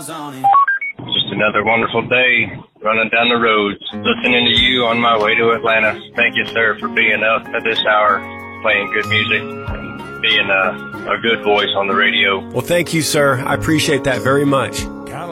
Just another wonderful day running down the roads, listening to you on my way to Atlanta. Thank you, sir, for being up at this hour, playing good music, and being a good voice on the radio. Well, thank you, sir. I appreciate that very much.